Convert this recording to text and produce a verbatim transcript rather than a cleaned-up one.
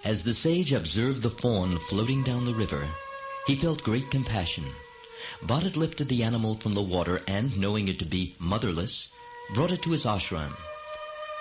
As the sage observed the fawn floating down the river, he felt great compassion. Bharat lifted the animal from the water and, knowing it to be motherless, brought it to his ashram.